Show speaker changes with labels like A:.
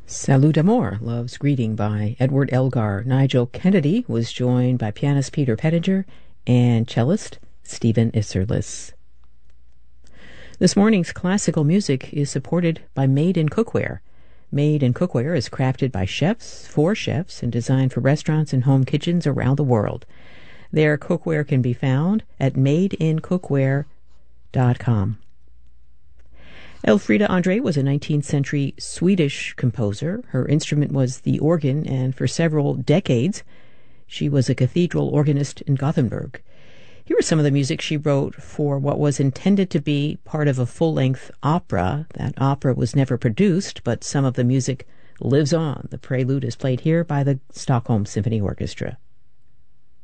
A: Salut d'amour, Love's Greeting by Edward Elgar. Nigel Kennedy was joined by pianist Peter Pettinger and cellist Stephen Isserlis. This morning's classical music is supported by Made in Cookware. Made in Cookware is crafted by chefs, for chefs, and designed for restaurants and home kitchens around the world. Their cookware can be found at madeincookware.com. Elfrida Andre was a 19th century Swedish composer. Her instrument was the organ, and for several decades she was a cathedral organist in Gothenburg. Here is some of the music she wrote for what was intended to be part of a full-length opera. That opera was never produced, but some of the music lives on. The prelude is played here by the Stockholm Symphony Orchestra.